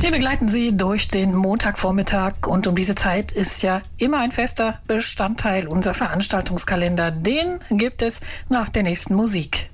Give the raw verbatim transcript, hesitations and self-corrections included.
Wir begleiten Sie durch den Montagvormittag und um diese Zeit ist ja immer ein fester Bestandteil unserer Veranstaltungskalender. Den gibt es nach der nächsten Musik.